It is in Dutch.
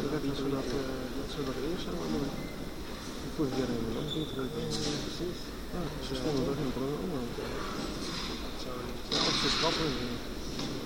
werd dat ze dat eerst allemaal doen. Vorig jaar hebben we ook niet gedaan. Precies. Ja, ze stonden toch in het programma. Ja, of ze schrappen.